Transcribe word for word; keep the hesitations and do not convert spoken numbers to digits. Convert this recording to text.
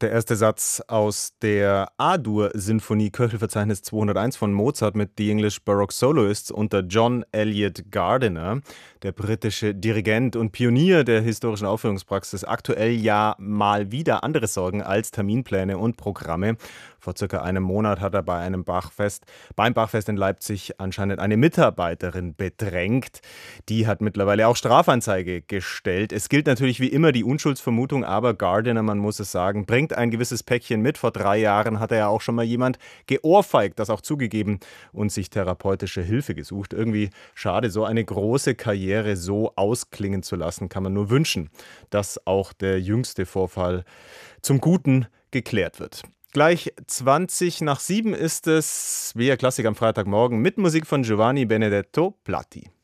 Der erste Satz aus der A-Dur-Sinfonie Köchelverzeichnis zweihunderteins von Mozart mit The English Baroque Soloists unter John Eliot Gardiner, der britische Dirigent und Pionier der historischen Aufführungspraxis, aktuell ja mal wieder andere Sorgen als Terminpläne und Programme. Vor circa einem Monat hat er bei einem Bachfest, beim Bachfest in Leipzig anscheinend eine Mitarbeiterin bedrängt. Die hat mittlerweile auch Strafanzeige gestellt. Es gilt natürlich wie immer die Unschuldsvermutung, aber Gardiner, man muss es sagen, bringt ein gewisses Päckchen mit. Vor drei Jahren hat er ja auch schon mal jemand geohrfeigt, das auch zugegeben und sich therapeutische Hilfe gesucht. Irgendwie schade, so eine große Karriere so ausklingen zu lassen, kann man nur wünschen, dass auch der jüngste Vorfall zum Guten geklärt wird. Gleich zwanzig nach sieben ist es, wie Klassik am Freitagmorgen, mit Musik von Giovanni Benedetto Platti.